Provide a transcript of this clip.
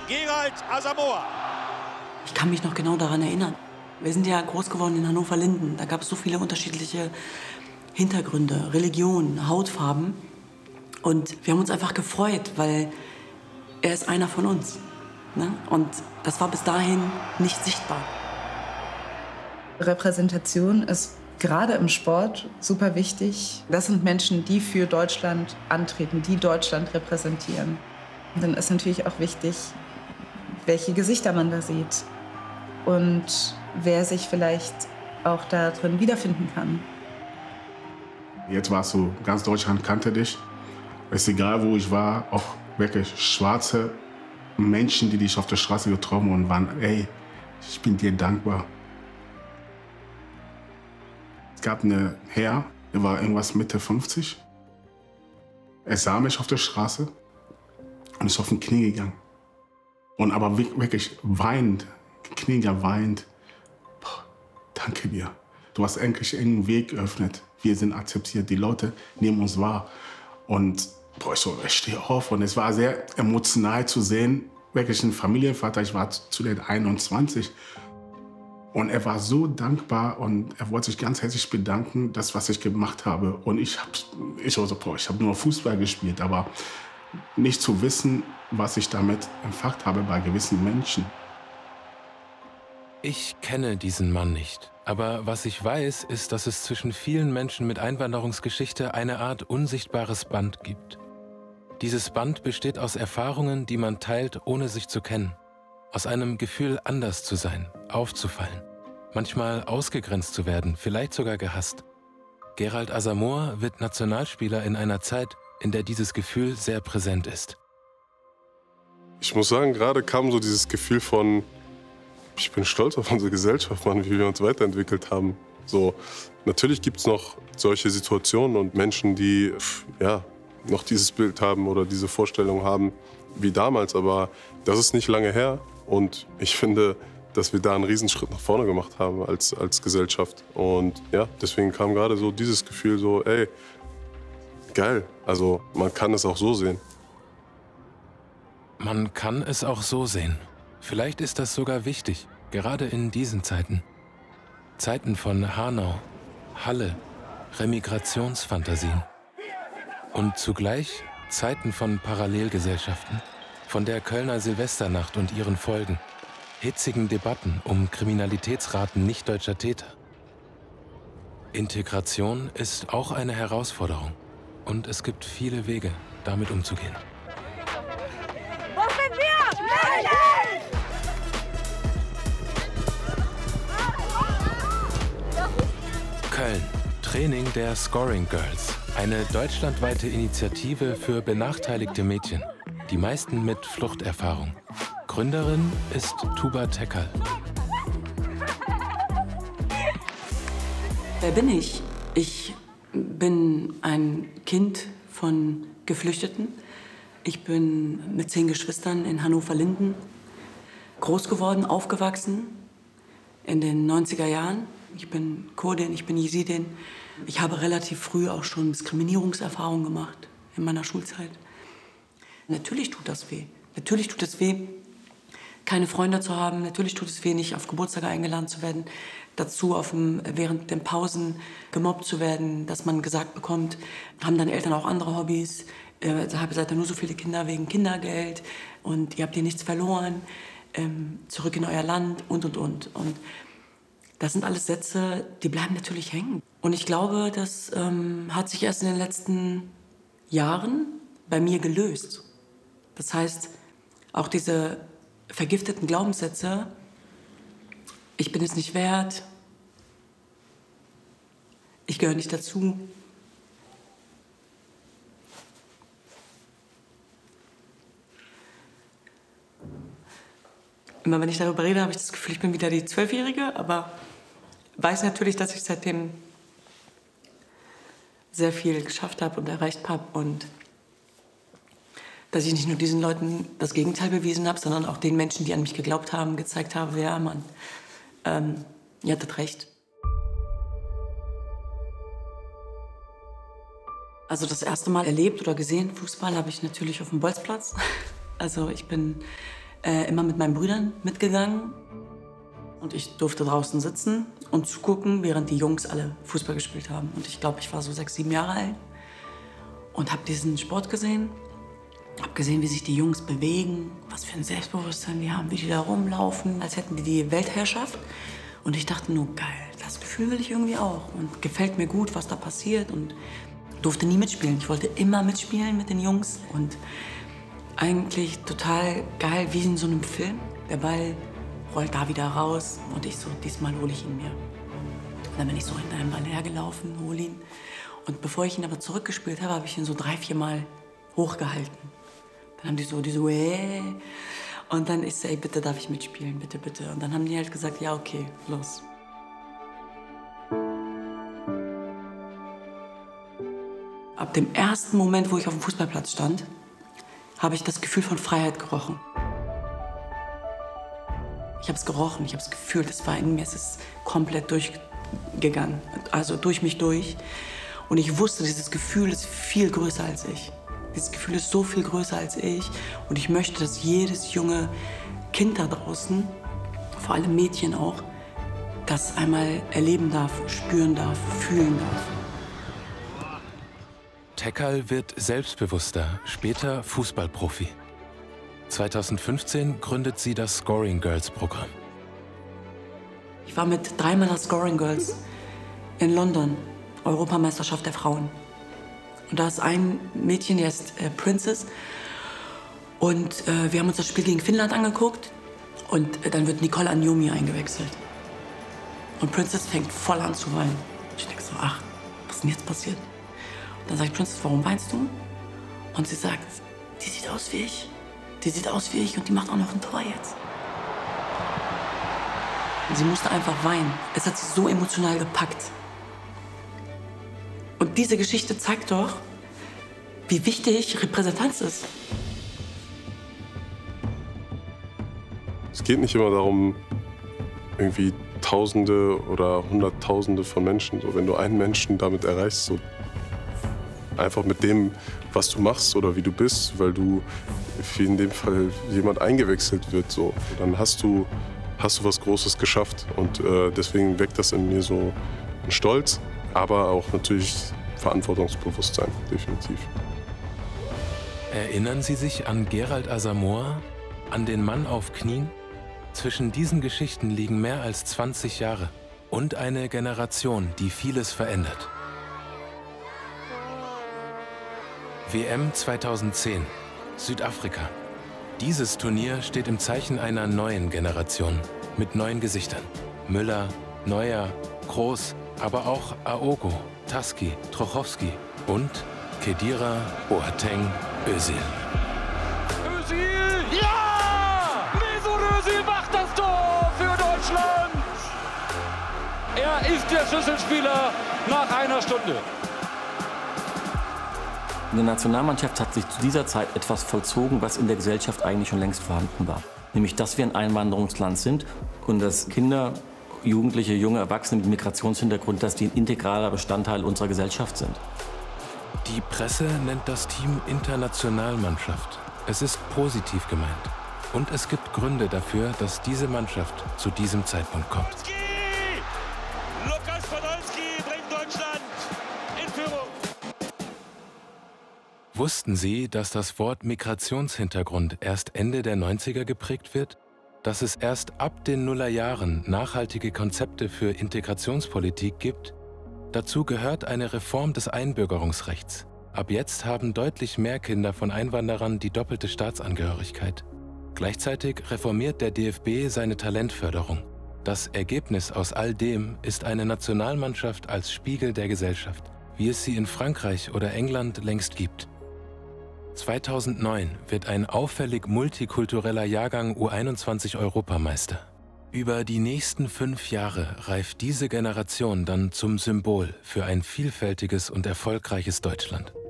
Gerald Asamoah. Ich kann mich noch genau daran erinnern. Wir sind ja groß geworden in Hannover-Linden. Da gab es so viele unterschiedliche Hintergründe, Religionen, Hautfarben. Und wir haben uns einfach gefreut, weil er ist einer von uns. Ne? Und das war bis dahin nicht sichtbar. Repräsentation ist gerade im Sport super wichtig. Das sind Menschen, die für Deutschland antreten, die Deutschland repräsentieren. Und dann ist natürlich auch wichtig, welche Gesichter man da sieht und wer sich vielleicht auch da drin wiederfinden kann. Jetzt war es so, ganz Deutschland kannte dich. Es ist egal, wo ich war, auch wirklich schwarze Menschen, die dich auf der Straße getroffen und waren, ey, ich bin dir dankbar. Es gab einen Herr, der war irgendwas Mitte 50. Er sah mich auf der Straße und ist auf den Knie gegangen. Und aber wirklich weinend, Knie weint. Boah, danke dir. Du hast endlich einen Weg geöffnet. Wir sind akzeptiert, die Leute nehmen uns wahr. Und boah, ich stehe auf und es war sehr emotional zu sehen. Wirklich ein Familienvater, ich war zu der 21. Und er war so dankbar und er wollte sich ganz herzlich bedanken, das, was ich gemacht habe. Und ich habe nur Fußball gespielt, aber nicht zu wissen, was ich damit empfacht habe bei gewissen Menschen. Ich kenne diesen Mann nicht. Aber was ich weiß, ist, dass es zwischen vielen Menschen mit Einwanderungsgeschichte eine Art unsichtbares Band gibt. Dieses Band besteht aus Erfahrungen, die man teilt, ohne sich zu kennen. Aus einem Gefühl, anders zu sein, aufzufallen, manchmal ausgegrenzt zu werden, vielleicht sogar gehasst. Gerald Asamoah wird Nationalspieler in einer Zeit, in der dieses Gefühl sehr präsent ist. Ich muss sagen, gerade kam so dieses Gefühl von, ich bin stolz auf unsere Gesellschaft, Mann, wie wir uns weiterentwickelt haben. So, natürlich gibt es noch solche Situationen und Menschen, die ja, noch dieses Bild haben oder diese Vorstellung haben wie damals, aber das ist nicht lange her und ich finde, dass wir da einen Riesenschritt nach vorne gemacht haben als Gesellschaft. Und ja, deswegen kam gerade so dieses Gefühl so, ey, geil, also man kann es auch so sehen. Man kann es auch so sehen. Vielleicht ist das sogar wichtig, gerade in diesen Zeiten. Zeiten von Hanau, Halle, Remigrationsfantasien. Und zugleich Zeiten von Parallelgesellschaften, von der Kölner Silvesternacht und ihren Folgen, hitzigen Debatten um Kriminalitätsraten nicht-deutscher Täter. Integration ist auch eine Herausforderung und es gibt viele Wege, damit umzugehen. Wo sind wir? Köln. Training der Scoring Girls. Eine deutschlandweite Initiative für benachteiligte Mädchen. Die meisten mit Fluchterfahrung. Gründerin ist Tuba Tekal. Wer bin ich? Ich bin ein Kind von Geflüchteten. Ich bin mit 10 Geschwistern in Hannover-Linden groß geworden, aufgewachsen in den 90er Jahren. Ich bin Kurdin, ich bin Jesidin. Ich habe relativ früh auch schon Diskriminierungserfahrungen gemacht in meiner Schulzeit. Natürlich tut das weh. Natürlich tut es weh, keine Freunde zu haben. Natürlich tut es weh, nicht auf Geburtstage eingeladen zu werden. Dazu während den Pausen gemobbt zu werden, dass man gesagt bekommt, haben deine Eltern auch andere Hobbys? Seid ihr nur so viele Kinder wegen Kindergeld und ihr habt hier nichts verloren, zurück in euer Land und. Und das sind alles Sätze, die bleiben natürlich hängen. Und ich glaube, das hat sich erst in den letzten Jahren bei mir gelöst. Das heißt, auch diese vergifteten Glaubenssätze, ich bin es nicht wert, ich gehöre nicht dazu. Immer wenn ich darüber rede, habe ich das Gefühl, ich bin wieder die 12-Jährige, aber weiß natürlich, dass ich seitdem sehr viel geschafft habe und erreicht habe und dass ich nicht nur diesen Leuten das Gegenteil bewiesen habe, sondern auch den Menschen, die an mich geglaubt haben, gezeigt habe, ja, Mann, ihr hattet recht. Also das erste Mal erlebt oder gesehen Fußball habe ich natürlich auf dem Bolzplatz. Also ich bin immer mit meinen Brüdern mitgegangen. Und ich durfte draußen sitzen und zugucken, während die Jungs alle Fußball gespielt haben. Und ich glaube, ich war so 6, 7 Jahre alt und habe diesen Sport gesehen. Habe gesehen, wie sich die Jungs bewegen, was für ein Selbstbewusstsein die haben, wie die da rumlaufen, als hätten die Weltherrschaft. Und ich dachte nur, geil, das Gefühl will ich irgendwie auch. Und gefällt mir gut, was da passiert. Und durfte nie mitspielen. Ich wollte immer mitspielen mit den Jungs. Und eigentlich total geil, wie in so einem Film. Der Ball rollt da wieder raus und ich so, diesmal hole ich ihn mir. Und dann bin ich so hinter einem Ball hergelaufen, hole ihn. Und bevor ich ihn aber zurückgespielt habe, habe ich ihn so 3, 4 Mal hochgehalten. Dann haben die so Und dann ich so, ey, bitte darf ich mitspielen, bitte, bitte. Und dann haben die halt gesagt, ja, okay, los. Ab dem ersten Moment, wo ich auf dem Fußballplatz stand, habe ich das Gefühl von Freiheit gerochen. Ich habe es gerochen, ich habe es gefühlt, es war in mir, es ist komplett durchgegangen, also durch mich durch. Und ich wusste, dieses Gefühl ist viel größer als ich. Dieses Gefühl ist so viel größer als ich. Und ich möchte, dass jedes junge Kind da draußen, vor allem Mädchen auch, das einmal erleben darf, spüren darf, fühlen darf. Tekal wird selbstbewusster, später Fußballprofi. 2015 gründet sie das Scoring Girls Programm. Ich war mit 3 meiner Scoring Girls in London, Europameisterschaft der Frauen. Und da ist ein Mädchen, die heißt Princess. Und wir haben uns das Spiel gegen Finnland angeguckt. Und dann wird Nicole Anjomi eingewechselt. Und Princess fängt voll an zu weinen. Ich denke so, ach, was ist denn jetzt passiert? Und dann sagt Princess, warum weinst du? Und sie sagt, die sieht aus wie ich. Die sieht aus wie ich und die macht auch noch ein Tor jetzt. Und sie musste einfach weinen. Es hat sie so emotional gepackt. Und diese Geschichte zeigt doch, wie wichtig Repräsentanz ist. Es geht nicht immer darum, irgendwie Tausende oder Hunderttausende von Menschen. So, wenn du einen Menschen damit erreichst, so einfach mit dem, was du machst oder wie du bist, weil du, wie in dem Fall, jemand eingewechselt wird, so, dann hast du was Großes geschafft. Und deswegen weckt das in mir so einen Stolz, aber auch natürlich Verantwortungsbewusstsein, definitiv. Erinnern Sie sich an Gerald Asamoah, an den Mann auf Knien? Zwischen diesen Geschichten liegen mehr als 20 Jahre und eine Generation, die vieles verändert. WM 2010, Südafrika. Dieses Turnier steht im Zeichen einer neuen Generation mit neuen Gesichtern. Müller, Neuer, Groß, aber auch Aogo, Taski, Trochowski und Khedira Boateng Özil. Özil! Ja! Mesut Özil macht das Tor für Deutschland! Er ist der Schlüsselspieler nach einer Stunde. In der Nationalmannschaft hat sich zu dieser Zeit etwas vollzogen, was in der Gesellschaft eigentlich schon längst vorhanden war. Nämlich, dass wir ein Einwanderungsland sind und dass Kinder, Jugendliche, junge Erwachsene mit Migrationshintergrund, dass die ein integraler Bestandteil unserer Gesellschaft sind. Die Presse nennt das Team Internationalmannschaft. Es ist positiv gemeint. Und es gibt Gründe dafür, dass diese Mannschaft zu diesem Zeitpunkt kommt. Lukas Podolski bringt Deutschland in Führung. Wussten Sie, dass das Wort Migrationshintergrund erst Ende der 90er geprägt wird? Dass es erst ab den Nullerjahren nachhaltige Konzepte für Integrationspolitik gibt? Dazu gehört eine Reform des Einbürgerungsrechts. Ab jetzt haben deutlich mehr Kinder von Einwanderern die doppelte Staatsangehörigkeit. Gleichzeitig reformiert der DFB seine Talentförderung. Das Ergebnis aus all dem ist eine Nationalmannschaft als Spiegel der Gesellschaft, wie es sie in Frankreich oder England längst gibt. 2009 wird ein auffällig multikultureller Jahrgang U21 Europameister. Über die nächsten 5 Jahre reift diese Generation dann zum Symbol für ein vielfältiges und erfolgreiches Deutschland.